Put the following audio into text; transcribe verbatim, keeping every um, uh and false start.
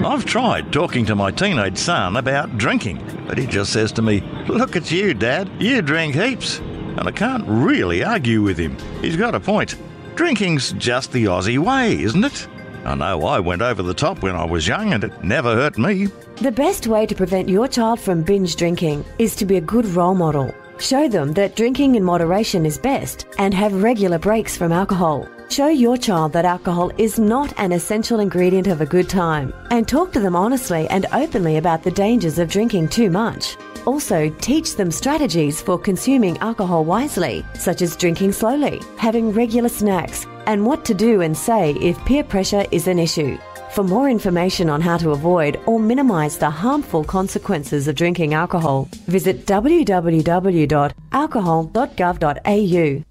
I've tried talking to my teenage son about drinking, but he just says to me, "Look at you, Dad, you drink heaps." And I can't really argue with him. He's got a point. Drinking's just the Aussie way, isn't it? I know I went over the top when I was young and it never hurt me. The best way to prevent your child from binge drinking is to be a good role model. Show them that drinking in moderation is best and have regular breaks from alcohol. Show your child that alcohol is not an essential ingredient of a good time, and talk to them honestly and openly about the dangers of drinking too much. Also, teach them strategies for consuming alcohol wisely, such as drinking slowly, having regular snacks, and what to do and say if peer pressure is an issue. For more information on how to avoid or minimise the harmful consequences of drinking alcohol, visit w w w dot alcohol dot gov dot a u.